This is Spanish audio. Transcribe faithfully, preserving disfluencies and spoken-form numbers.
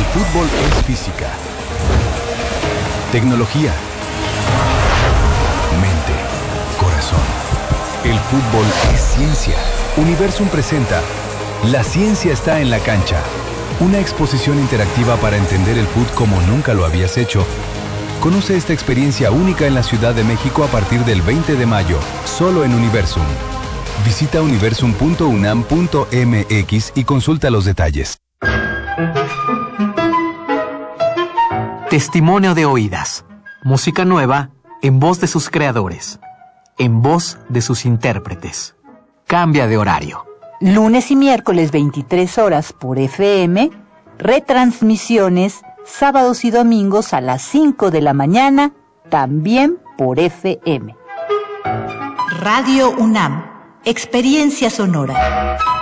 fútbol es física, tecnología, mente, corazón. El fútbol es ciencia. Universum presenta La ciencia está en la cancha. Una exposición interactiva para entender el fútbol como nunca lo habías hecho. Conoce esta experiencia única en la Ciudad de México a partir del veinte de mayo, solo en Universum. Visita universum punto unam punto m x y consulta los detalles. Testimonio de oídas. Música nueva en voz de sus creadores, en voz de sus intérpretes. Cambia de horario. Lunes y miércoles veintitrés horas por F M, retransmisiones sábados y domingos a las cinco de la mañana, también por F M. Radio UNAM, experiencia sonora.